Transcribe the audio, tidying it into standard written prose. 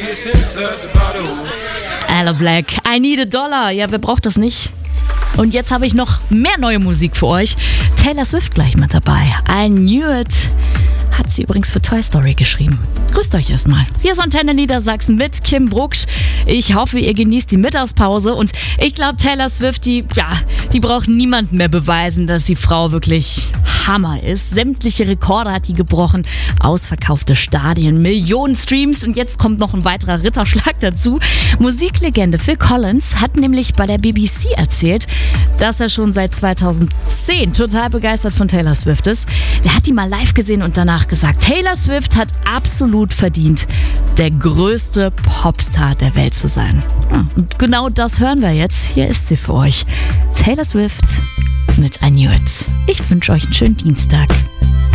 Aloe Black, I Need a Dollar. Ja, wer braucht das nicht? Und jetzt habe ich noch mehr neue Musik für euch. Taylor Swift gleich mit dabei. I Knew It. Hat sie übrigens für Toy Story geschrieben. Grüßt euch erstmal. Hier ist Antenne Niedersachsen mit Kim Brucksch. Ich hoffe, ihr genießt die Mittagspause. Und ich glaube, Taylor Swift, die braucht niemandem mehr beweisen, dass die Frau wirklich Hammer ist. Sämtliche Rekorde hat die gebrochen. Ausverkaufte Stadien, Millionen Streams. Und jetzt kommt noch ein weiterer Ritterschlag dazu. Musiklegende Phil Collins hat nämlich bei der BBC erzählt, dass er schon seit 2010 total begeistert von Taylor Swift ist. Der hat die mal live gesehen und danach gesagt, Taylor Swift hat absolut verdient, der größte Popstar der Welt zu sein. Und genau das hören wir jetzt. Hier ist sie für euch. Taylor Swift mit I Knew It. Ich wünsche euch einen schönen Dienstag.